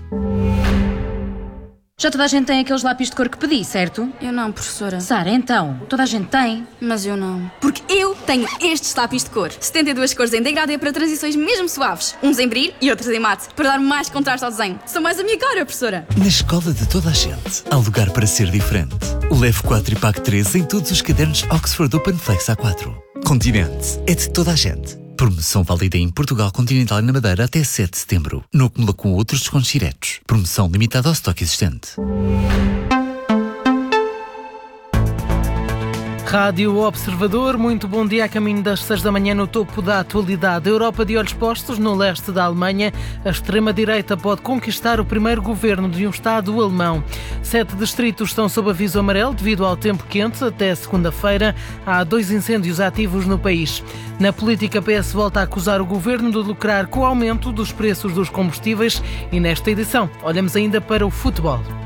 Já toda a gente tem aqueles lápis de cor que pedi, certo? Eu não, professora. Sara, então, toda a gente tem. Mas eu não. Porque eu tenho estes lápis de cor. 72 cores em degradê para transições mesmo suaves. Uns em brilho e outros em mate, para dar mais contraste ao desenho. São mais a minha cara, professora. Na escola de toda a gente, há lugar para ser diferente. Leve 4 e pague 3 em todos os cadernos Oxford Open Flex A4. Continente é de toda a gente. Promoção válida em Portugal Continental e na Madeira até 7 de setembro. Não acumula com outros descontos diretos. Promoção limitada ao estoque existente. Rádio Observador, muito bom dia. A caminho das 6 da manhã no topo da atualidade. A Europa de olhos postos no leste da Alemanha. A extrema-direita pode conquistar o primeiro governo de um Estado alemão. 7 distritos estão sob aviso amarelo devido ao tempo quente. Até segunda-feira há 2 incêndios ativos no país. Na política, PS volta a acusar o governo de lucrar com o aumento dos preços dos combustíveis. E nesta edição olhamos ainda para o futebol.